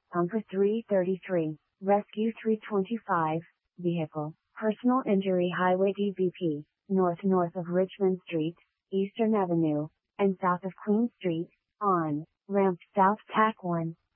Bunker 333, Rescue 325, Vehicle, Personal Injury Highway DVP, north of Richmond Street, Eastern Avenue, and south of Queen Street, on, ramp south TAC 1.